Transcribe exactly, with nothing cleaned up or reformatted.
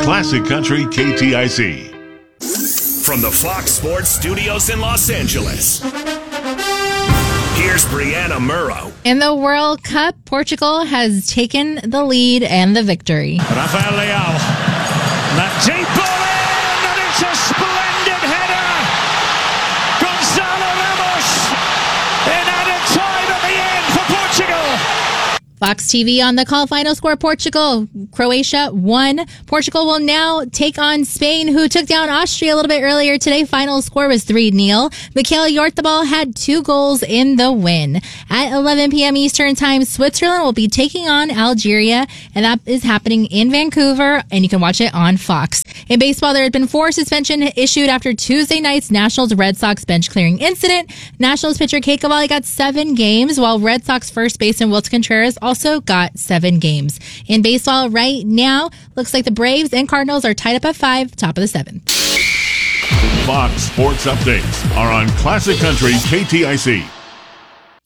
Classic Country K T I C. From the Fox Sports Studios in Los Angeles, here's Brianna Murrow. In the World Cup, Portugal has taken the lead and the victory. Rafael Leao. That deep ball in, and it's a splendid header. Gonzalo Ramos in added time at the end for Portugal. Fox T V on the call. Final score: Portugal, Croatia won. Portugal will now take on Spain, who took down Austria a little bit earlier today. Final score was three nil. Mikhail Yortabal had two goals in the win. At eleven p.m. Eastern Time, Switzerland will be taking on Algeria, and that is happening in Vancouver, and you can watch it on Fox. In baseball, there had been four suspension issued after Tuesday night's Nationals-Red Sox bench clearing incident. Nationals pitcher Kate Cavalli got seven games, while Red Sox first baseman Wilton Contreras also got seven games. In baseball right now, looks like the Braves and Cardinals are tied up at five, top of the seventh. Fox Sports Updates are on Classic Country K T I C.